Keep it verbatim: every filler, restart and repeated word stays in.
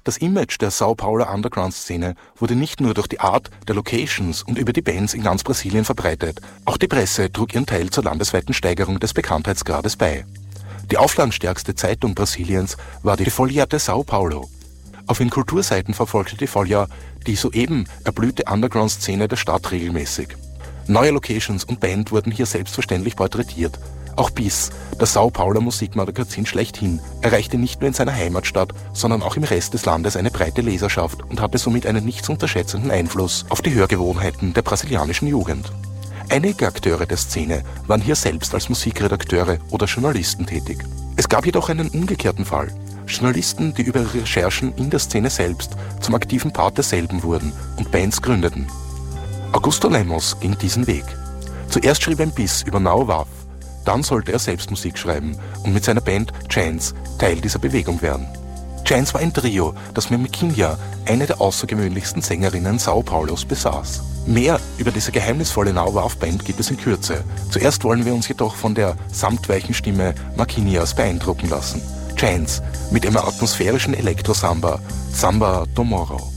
Das Image der São Pauler Underground-Szene wurde nicht nur durch die Art der Locations und über die Bands in ganz Brasilien verbreitet, auch die Presse trug ihren Teil zur landesweiten Steigerung des Bekanntheitsgrades bei. Die auflagenstärkste Zeitung Brasiliens war die Folha de São Paulo. Auf ihren Kulturseiten verfolgte die Folha die soeben erblühte Underground-Szene der Stadt regelmäßig. Neue Locations und Band wurden hier selbstverständlich porträtiert. Auch BIS, das São Pauler Musikmagazin schlechthin, erreichte nicht nur in seiner Heimatstadt, sondern auch im Rest des Landes eine breite Leserschaft und hatte somit einen nicht zu unterschätzenden Einfluss auf die Hörgewohnheiten der brasilianischen Jugend. Einige Akteure der Szene waren hier selbst als Musikredakteure oder Journalisten tätig. Es gab jedoch einen umgekehrten Fall. Journalisten, die über ihre Recherchen in der Szene selbst zum aktiven Part derselben wurden und Bands gründeten. Augusto Lemos ging diesen Weg. Zuerst schrieb ein BIS über Now Waf, dann sollte er selbst Musik schreiben und mit seiner Band Chance Teil dieser Bewegung werden. Chance war ein Trio, das mit Miquinha, eine der außergewöhnlichsten Sängerinnen São Paulos, besaß. Mehr über diese geheimnisvolle Now Waf Band gibt es in Kürze. Zuerst wollen wir uns jedoch von der samtweichen Stimme Marquinhas beeindrucken lassen. Chance mit ihrem atmosphärischen Elektro-Samba, Samba do Morro.